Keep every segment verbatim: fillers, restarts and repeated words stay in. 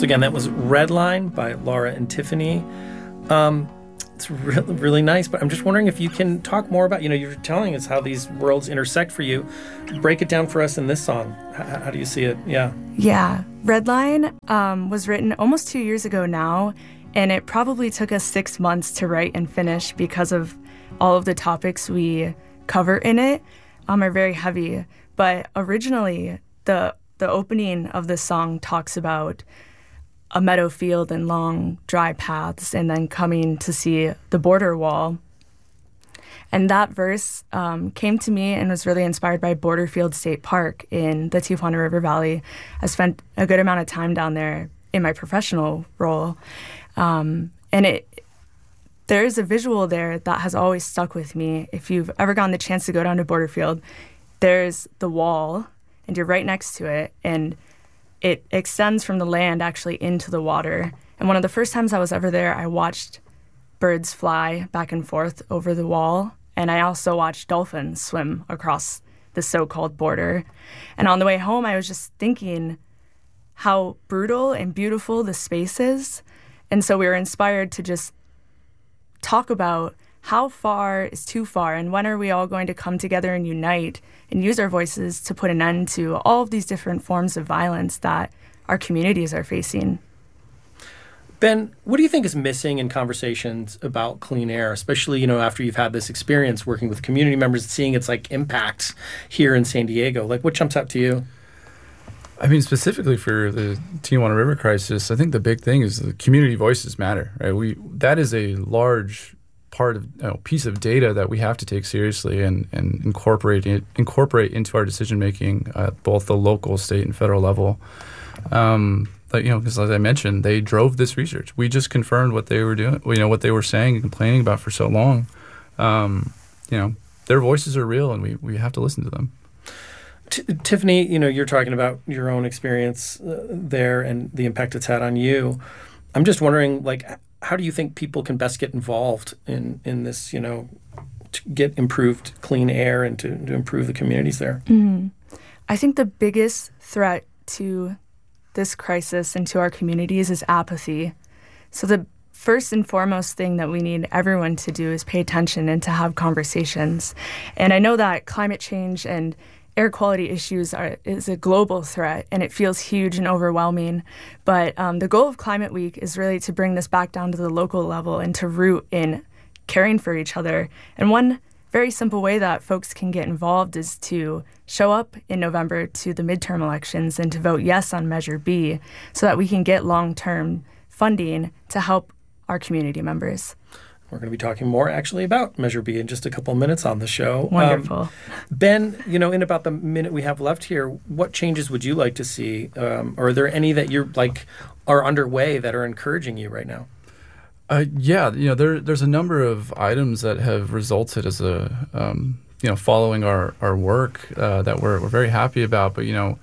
So again, that was Redline by Laura and Tiffany. Um, it's really, really nice, but I'm just wondering if you can talk more about, you know, you're telling us how these worlds intersect for you. Break it down for us in this song. How, how do you see it? Yeah. Yeah. Redline um, was written almost two years ago now, and it probably took us six months to write and finish because of all of the topics we cover in it um, are very heavy. But originally, the the opening of the song talks about a meadow field and long, dry paths, and then coming to see the border wall. And that verse um, came to me and was really inspired by Borderfield State Park in the Tijuana River Valley. I spent a good amount of time down there in my professional role. Um, and it there is a visual there that has always stuck with me. If you've ever gotten the chance to go down to Borderfield, there's the wall, and you're right next to it, and it extends from the land actually into the water. And one of the first times I was ever there, I watched birds fly back and forth over the wall, and I also watched dolphins swim across the so-called border. And on the way home, I was just thinking how brutal and beautiful the space is. And so we were inspired to just talk about how far is too far, and when are we all going to come together and unite and use our voices to put an end to all of these different forms of violence that our communities are facing. Ben, what do you think is missing in conversations about clean air, especially, you know, after you've had this experience working with community members, seeing its like impacts here in San Diego? Like, what jumps out to you? I mean, specifically for the Tijuana River crisis, I think the big thing is the community voices matter, right? We that is a large part of you know, piece of data that we have to take seriously and, and incorporate it, incorporate into our decision making at both the local, state, and federal level. Um, but, you know, because as I mentioned, they drove this research. We just confirmed what they were doing, you know, what they were saying and complaining about for so long. Um, you know, their voices are real, and we, we have to listen to them. T- Tiffany, you know, you're talking about your own experience uh, there and the impact it's had on you. I'm just wondering, like, how do you think people can best get involved in, in this, you know, to get improved clean air and to, to improve the communities there? Mm-hmm. I think the biggest threat to this crisis and to our communities is apathy. So the first and foremost thing that we need everyone to do is pay attention and to have conversations. And I know that climate change and air quality issues are is a global threat, and it feels huge and overwhelming. But um, the goal of Climate Week is really to bring this back down to the local level and to root in caring for each other. And one very simple way that folks can get involved is to show up in November to the midterm elections and to vote yes on Measure B so that we can get long-term funding to help our community members. We're going to be talking more actually about Measure B in just a couple of minutes on the show. Wonderful. Um, Ben, you know, in about the minute we have left here, what changes would you like to see? Um, or are there any that you're like are underway that are encouraging you right now? Uh, yeah, you know, there there's a number of items that have resulted as a um, you know following our our work uh, that we're we're very happy about. But you know,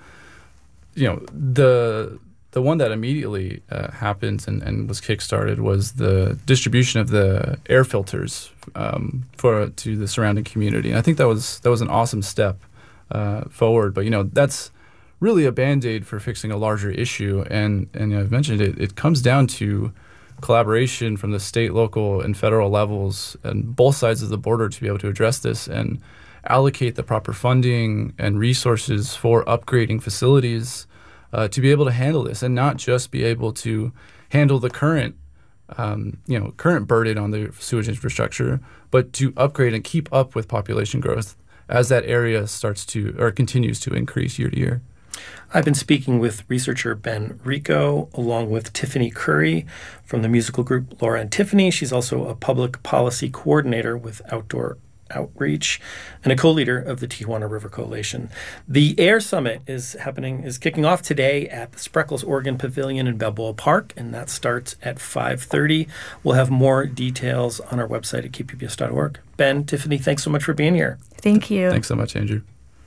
you know the. The one that immediately uh, happened and, and was kickstarted was the distribution of the air filters um, for to the surrounding community. And I think that was that was an awesome step uh, forward. But you know that's really a band-aid for fixing a larger issue. And and you know, I've mentioned it. It comes down to collaboration from the state, local, and federal levels and both sides of the border to be able to address this and allocate the proper funding and resources for upgrading facilities. Uh, to be able to handle this and not just be able to handle the current, um, you know, current burden on the sewage infrastructure, but to upgrade and keep up with population growth as that area starts to or continues to increase year to year. I've been speaking with researcher Ben Rico along with Tiffany Curry from the musical group Laura and Tiffany. She's also a public policy coordinator with Outdoor Outreach and a co-leader of the Tijuana River Coalition. The Air Summit is happening, is kicking off today at the Spreckles Oregon Pavilion in Balboa Park, and that starts at five thirty. We'll have more details on our website at K P B S dot org. Ben, Tiffany, thanks so much for being here. Thank you. Thanks so much, Andrew.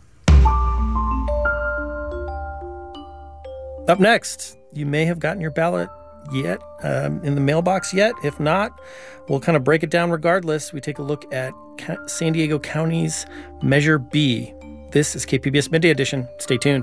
Up next, you may have gotten your ballot yet um, in the mailbox yet. If not, we'll kind of break it down regardless. We take a look at San Diego County's Measure B. This is K P B S Midday Edition. Stay tuned.